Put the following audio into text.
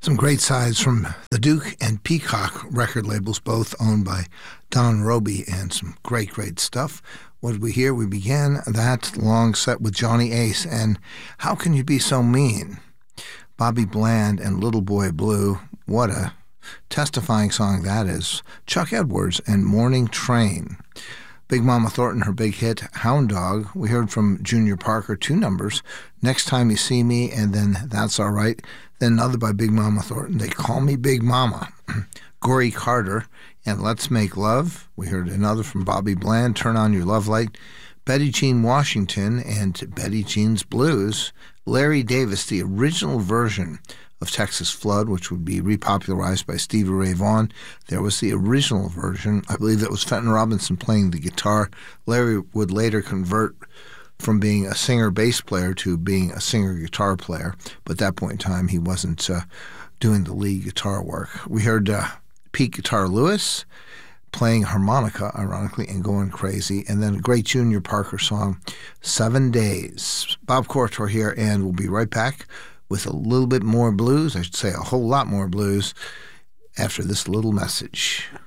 Some great sides from the Duke and Peacock record labels, both owned by Don Roby, and some great stuff. What did we hear? We began that long set with Johnny Ace and How Can You Be So Mean? Bobby Bland and Little Boy Blue. What a testifying song that is. Chuck Edwards and Morning Train. Big Mama Thornton, her big hit, Hound Dog. We heard from Junior Parker, 2 numbers, Next Time You See Me, and then That's All Right. Then another by Big Mama Thornton, They Call Me Big Mama. Gory Carter and Let's Make Love. We heard another from Bobby Bland, Turn On Your Love Light. Betty Jean Washington and Betty Jean's Blues. Larry Davis, the original version of Texas Flood, which would be repopularized by Stevie Ray Vaughan. There was the original version. I believe that was Fenton Robinson playing the guitar. Larry would later convert from being a singer-bass player to being a singer-guitar player. But at that point in time, he wasn't doing the lead guitar work. We heard Pete Guitar Lewis playing harmonica, ironically, and going crazy. And then a great Junior Parker song, 7 Days. Bob Cortor here, and we'll be right back with a little bit more blues. I should say a whole lot more blues after this little message.